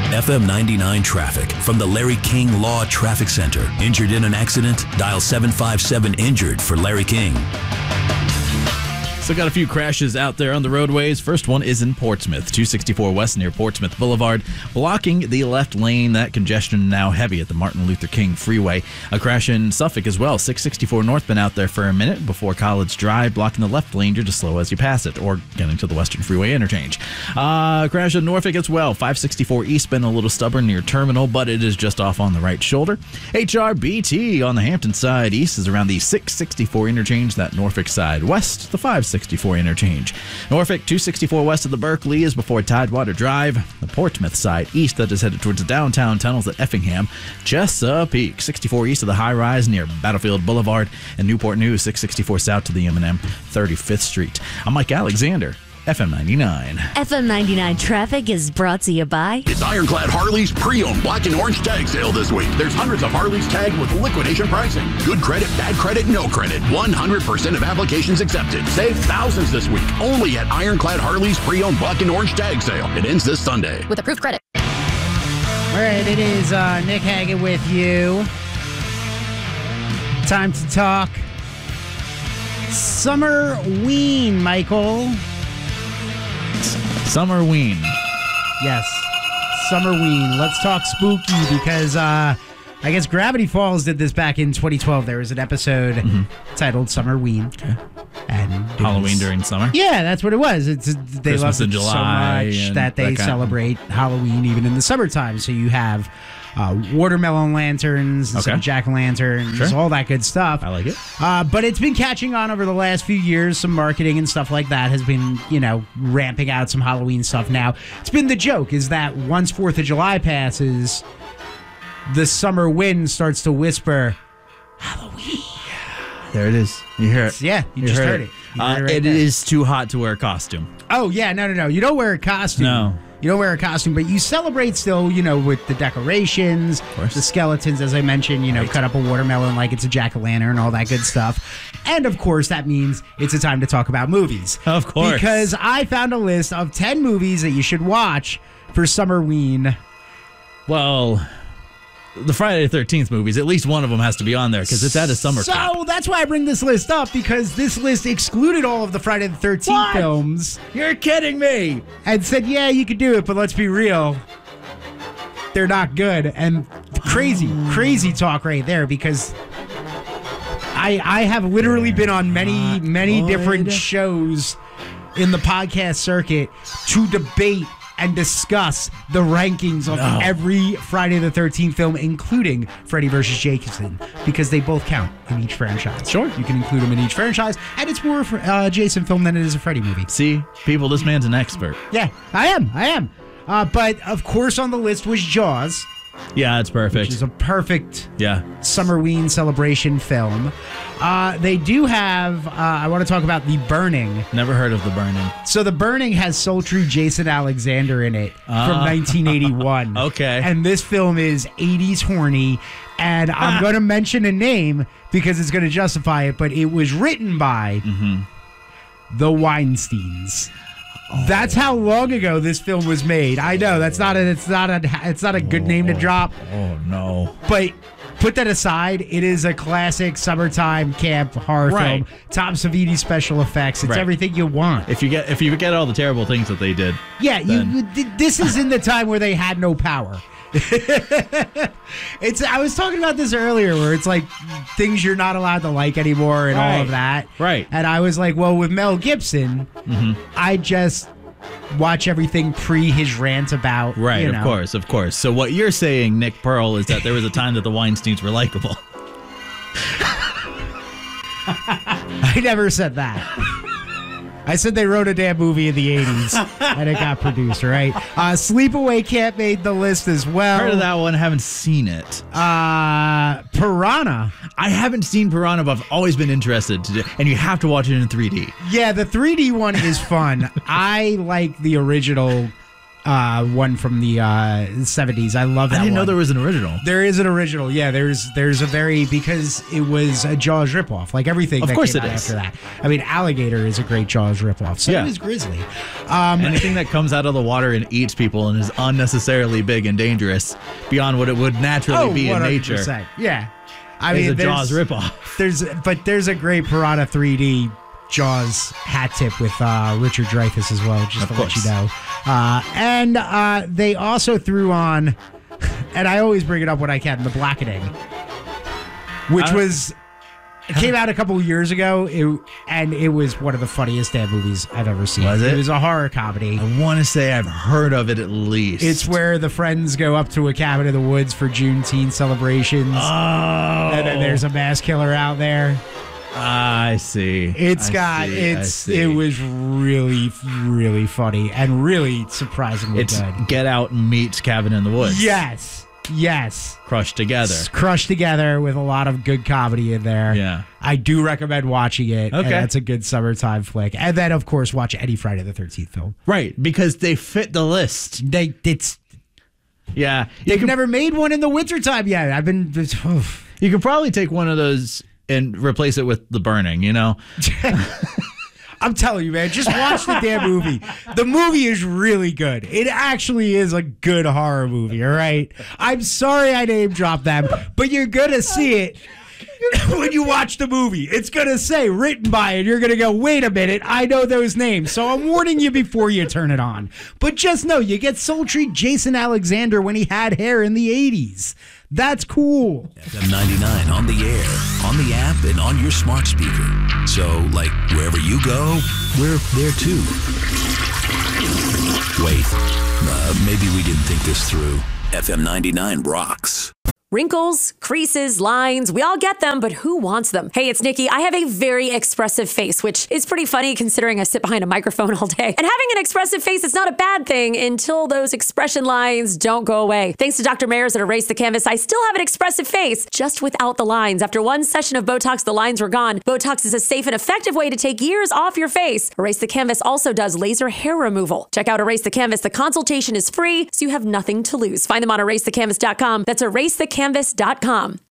FM 99 traffic from the Larry King Law Traffic Center. Injured in an accident? Dial 757-INJURED for Larry King. So got a few crashes out there on the roadways. First one is in Portsmouth, 264 West near Portsmouth Boulevard, blocking the left lane. That congestion now heavy at the Martin Luther King Freeway. A crash in Suffolk as well, 664 North, been out there for a minute before College Drive, blocking the left lane. You're just slow as you pass it, or getting to the Western Freeway interchange. Crash in Norfolk as well, 564 East, been a little stubborn near Terminal, but it is just off on the right shoulder. HRBT on the Hampton side east is around the 664 interchange, that Norfolk side west, the 564 interchange. Norfolk 264 west of the Berkeley is before Tidewater Drive. The Portsmouth side east that is headed towards the downtown tunnels at Effingham. Chesapeake 64 east of the high rise near Battlefield Boulevard, and Newport News 664 south to the M&M 35th Street. I'm Mike Alexander, FM 99. FM 99 traffic is brought to you by... It's Ironclad Harley's pre-owned black and orange tag sale this week. There's hundreds of Harleys tagged with liquidation pricing. Good credit, bad credit, no credit. 100% of applications accepted. Save thousands this week only at Ironclad Harleys pre-owned black and orange tag sale. It ends this Sunday. With approved credit. All right, it is Nick Haggett with you. Time to talk Summerween, Michael. Summerween. Yes, Summerween. Let's talk spooky because I guess Gravity Falls did this back in 2012. There was an episode titled Summerween. Okay. And Halloween during summer? Yeah, that's what it was. They Christmas love it in July so much that they celebrate Halloween even in the summertime. So you have watermelon lanterns, some jack-o'-lanterns, all that good stuff. I like it. But it's been catching on over the last few years. Some marketing and stuff like that has been, ramping out some Halloween stuff now. It's been the joke is that once 4th of July passes, the summer wind starts to whisper, Halloween. There it is. You hear it. Yeah, you just heard it. It is too hot to wear a costume. Oh, yeah, no. You don't wear a costume. No. You don't wear a costume, but you celebrate still, with the decorations, the skeletons, as I mentioned, cut up a watermelon like it's a jack-o'-lantern, all that good stuff. And, of course, that means it's a time to talk about movies. Of course. Because I found a list of 10 movies that you should watch for Summerween. Well, the Friday the 13th movies, at least one of them has to be on there because it's at a summer camp. So that's why I bring this list up, because this list excluded all of the Friday the 13th films. You're kidding me. And said, yeah, you could do it, but let's be real. They're not good. And crazy talk right there, because I have literally been on many different shows in the podcast circuit to debate and discuss the rankings of every Friday the 13th film, including Freddy vs. Jason, because they both count in each franchise. Sure. You can include them in each franchise, and it's more a Jason film than it is a Freddy movie. See, people, this man's an expert. Yeah, I am. But, of course, on the list was Jaws. Yeah, it's perfect. Which is a perfect Summerween celebration film. They do have, I want to talk about The Burning. Never heard of The Burning. So The Burning has sultry Jason Alexander in it from 1981. Okay. And this film is 80s horny. And I'm going to mention a name because it's going to justify it, but it was written by the Weinsteins. That's how long ago this film was made. I know it's not a good name to drop. Oh no! But put that aside, it is a classic summertime camp horror film. Tom Savini special effects. It's everything you want. If you get all the terrible things that they did. Yeah, this is in the time where they had no power. I was talking about this earlier, where it's like things you're not allowed to like anymore and all of that. Right. And I was like, well, with Mel Gibson, I just watch everything pre his rant about. Right, of course. So what you're saying, Nick Pearl, is that there was a time that the Weinsteins were likable. I never said that. I said they wrote a damn movie in the 80s and it got produced, right? Sleepaway Camp made the list as well. Heard of that one, haven't seen it. Piranha. I haven't seen Piranha, but I've always been interested to do, and you have to watch it in 3D. Yeah, the 3D one is fun. I like the original one from the 70s. I love that I didn't know one. there was an original. There is an original. Yeah, there's a because it was a Jaws ripoff, like everything Of that course came it out is. after that. I mean, Alligator is a great Jaws ripoff. So Yeah. is Grizzly. Anything that comes out of the water and eats people and is unnecessarily big and dangerous beyond what it would naturally be in nature 100%. Yeah. I is mean, a Jaws ripoff. There's a great Piranha 3D Jaws hat tip with Richard Dreyfuss as well, just Of to let you course. know. And they also threw on, and I always bring it up when I can, The Blackening, which it came out a couple years ago, and it was one of the funniest damn movies I've ever seen. Was it? It was a horror comedy. I want to say I've heard of it at least. It's where the friends go up to a cabin in the woods for Juneteenth celebrations. Oh. And then there's a mass killer out there. I see. It was really, really funny and really surprisingly It's good. Get Out meets Cabin in the Woods. Yes. Crushed together. It's crushed together with a lot of good comedy in there. Yeah. I do recommend watching it. Okay. And that's a good summertime flick. And then, of course, watch any Friday the 13th film. Right, because they fit the list. Yeah. They've never made one in the wintertime yet. You could probably take one of those and replace it with The Burning, you know? I'm telling you, man, just watch the damn movie. The movie is really good. It actually is a good horror movie, all right? I'm sorry I name dropped them, but you're going to see it when you watch the movie. It's going to say written by it. You're going to go, wait a minute, I know those names. So I'm warning you before you turn it on. But just know, you get sultry Jason Alexander when he had hair in the 80s. That's cool. FM 99 on the air, on the app, and on your smart speaker. So, like, wherever you go, we're there too. Wait, maybe we didn't think this through. FM 99 rocks. Wrinkles, creases, lines, we all get them, but who wants them? Hey, it's Nikki. I have a very expressive face, which is pretty funny considering I sit behind a microphone all day. And having an expressive face is not a bad thing until those expression lines don't go away. Thanks to Dr. Mayers at Erase the Canvas, I still have an expressive face, just without the lines. After one session of Botox, the lines were gone. Botox is a safe and effective way to take years off your face. Erase the Canvas also does laser hair removal. Check out Erase the Canvas. The consultation is free, so you have nothing to lose. Find them on erasethecanvas.com. That's erasethecanvas.com.